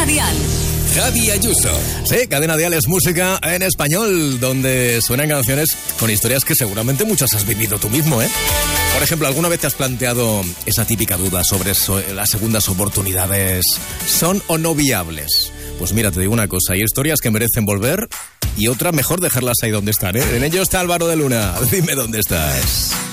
Cadena Dial. Javi Ayuso. Sí, Cadena Dial es música en español, donde suenan canciones con historias que seguramente muchas has vivido tú mismo, ¿eh? Por ejemplo, ¿alguna vez te has planteado esa típica duda sobre las segundas oportunidades? ¿Son o no viables? Pues mira, te digo una cosa, hay historias que merecen volver y otra mejor dejarlas ahí donde están, ¿eh? En ello está Álvaro de Luna. Dime dónde estás.